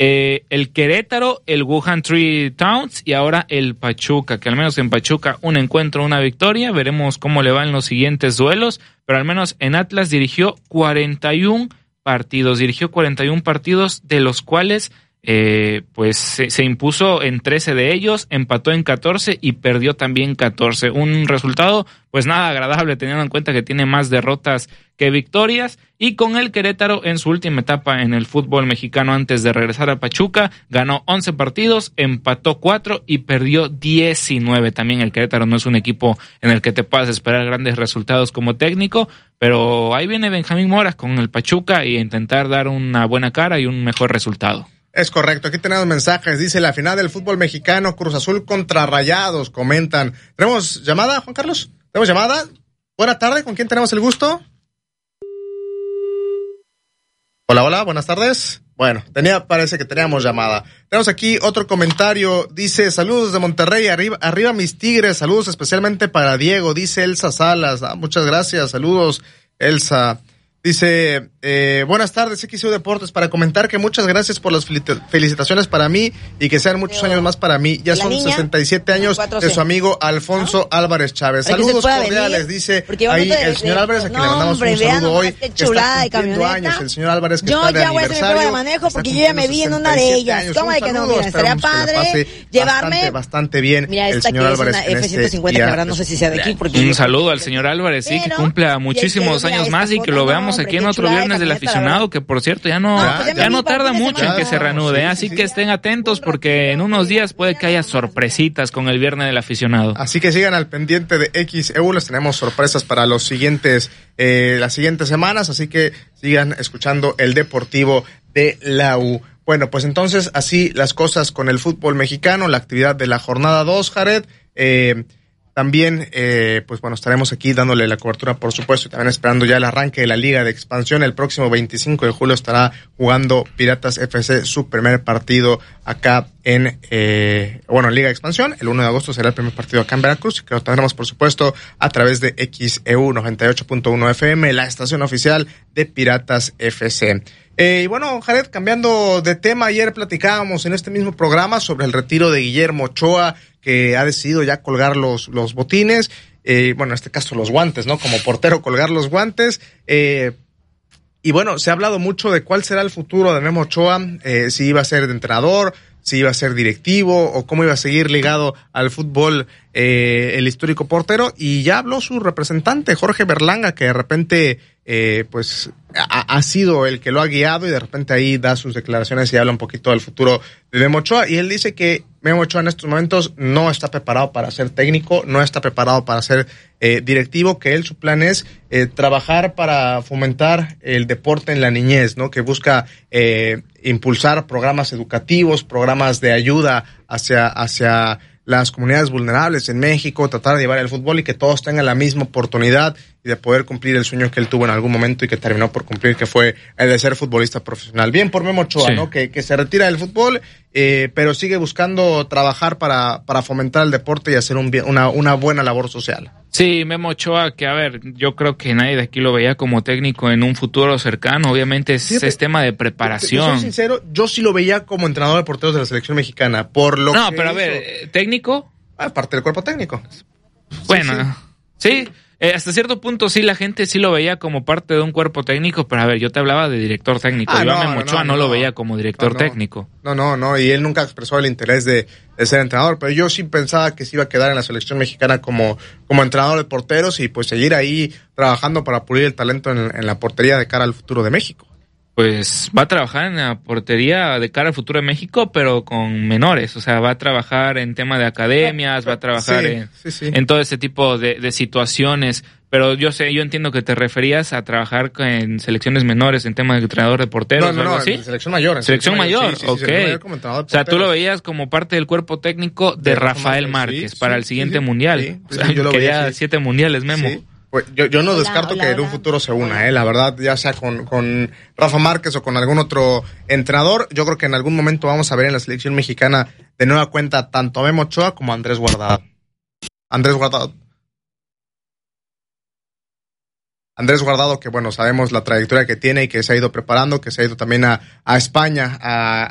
el Querétaro, el Wuhan Three Towns y ahora el Pachuca, que al menos en Pachuca un encuentro, una victoria. Veremos cómo le van los siguientes duelos, pero al menos en Atlas dirigió 41 partidos, de los cuales pues se impuso en 13 de ellos, empató en 14 y perdió también 14. Un resultado pues nada agradable teniendo en cuenta que tiene más derrotas que victorias. Y con el Querétaro en su última etapa en el fútbol mexicano antes de regresar a Pachuca, ganó 11 partidos, empató 4 y perdió 19. También el Querétaro no es un equipo en el que te puedas esperar grandes resultados como técnico, pero ahí viene Benjamín Mora con el Pachuca y intentar dar una buena cara y un mejor resultado. Es correcto, aquí tenemos mensajes, dice la final del fútbol mexicano, Cruz Azul contra Rayados, comentan. ¿Tenemos llamada, Juan Carlos? ¿Tenemos llamada? Buena tarde, ¿con quién tenemos el gusto? Hola, buenas tardes. Bueno, parece que teníamos llamada. Tenemos aquí otro comentario, dice, saludos de Monterrey, arriba mis Tigres, saludos especialmente para Diego, dice Elsa Salas. Muchas gracias, saludos, Elsa. Dice, buenas tardes, XEU Deportes, para comentar que muchas gracias por las felicitaciones para mí y que sean muchos años más para mí. Ya son 67 años de su amigo Alfonso Álvarez Chávez. Saludos cordiales, dice ahí el señor Álvarez, a quien le mandamos un saludo hoy. Qué chulada de camioneta. Años, el señor Álvarez que yo está de ya voy a hacer mi prueba de manejo porque yo ya me vi en una de ellas. ¿Cómo de que no? Mira, estaría padre llevarme. Bastante bien. Mira, esta el señor que Álvarez es una F-150, que ahora no sé si sea de aquí. Un saludo al señor Álvarez, sí, que cumpla muchísimos años más y que lo veamos aquí en otro viernes del aficionado, que por cierto ya no tarda mucho en que se reanude, así que estén atentos porque en unos días puede que haya sorpresitas con el viernes del aficionado. Así que sigan al pendiente de XEU, les tenemos sorpresas para las siguientes semanas, así que sigan escuchando el Deportivo de la U. Bueno, pues entonces así las cosas con el fútbol mexicano, la actividad de la jornada 2, Jared. También, pues bueno, estaremos aquí dándole la cobertura, por supuesto, y también esperando ya el arranque de la Liga de Expansión. El próximo 25 de julio estará jugando Piratas FC su primer partido acá en Liga de Expansión. El 1 de agosto será el primer partido acá en Veracruz, que lo tendremos, por supuesto, a través de XEU 98.1 FM, la estación oficial de Piratas FC. Y bueno, Jared, cambiando de tema, ayer platicábamos en este mismo programa sobre el retiro de Guillermo Ochoa, que ha decidido ya colgar los botines, en este caso los guantes, ¿no? Como portero colgar los guantes, y bueno, se ha hablado mucho de cuál será el futuro de Memo Ochoa, si iba a ser de entrenador, si iba a ser directivo o cómo iba a seguir ligado al fútbol el histórico portero, y ya habló su representante, Jorge Berlanga, que de repente pues ha sido el que lo ha guiado y de repente ahí da sus declaraciones y habla un poquito del futuro de Memo Ochoa, y él dice que Memo Ochoa en estos momentos no está preparado para ser técnico, no está preparado para ser directivo, que su plan es trabajar para fomentar el deporte en la niñez, ¿no? Que busca impulsar programas educativos, programas de ayuda hacia las comunidades vulnerables en México, tratar de llevar el fútbol y que todos tengan la misma oportunidad y de poder cumplir el sueño que él tuvo en algún momento y que terminó por cumplir, que fue el de ser futbolista profesional. Bien por Memo Ochoa, sí, ¿no? Que se retira del fútbol, pero sigue buscando trabajar para fomentar el deporte y hacer una buena labor social. Sí, Memo Ochoa, que a ver, yo creo que nadie de aquí lo veía como técnico en un futuro cercano, obviamente es tema de preparación. Soy sincero, yo sí lo veía como entrenador de porteros de la selección mexicana, por lo que pero a ver, ¿técnico? Parte del cuerpo técnico. Bueno, sí. Hasta cierto punto sí, la gente sí lo veía como parte de un cuerpo técnico, pero a ver, yo te hablaba de director técnico. Yo a Memo Ochoa no lo veía como director técnico. No, y él nunca expresó el interés de ser entrenador, pero yo sí pensaba que se iba a quedar en la selección mexicana como entrenador de porteros y pues seguir ahí trabajando para pulir el talento en la portería de cara al futuro de México. Pues va a trabajar en la portería de cara al futuro de México, pero con menores, o sea, va a trabajar en tema de academias, va a trabajar en todo ese tipo de situaciones, pero yo entiendo que te referías a trabajar en selecciones menores en tema de entrenador de porteros o algo así. En selección mayor. Selección mayor, sí, ok. O sea, tú lo veías como parte del cuerpo técnico de Rafael Márquez para el siguiente mundial. O sea, yo lo quería 7 mundiales, Memo. Sí. Pues yo no descarto que en un futuro se una, la verdad, ya sea con Rafa Márquez o con algún otro entrenador. Yo creo que en algún momento vamos a ver en la selección mexicana de nueva cuenta tanto a Memo Ochoa como a Andrés Guardado. Andrés Guardado, que bueno, sabemos la trayectoria que tiene y que se ha ido preparando, que se ha ido también a España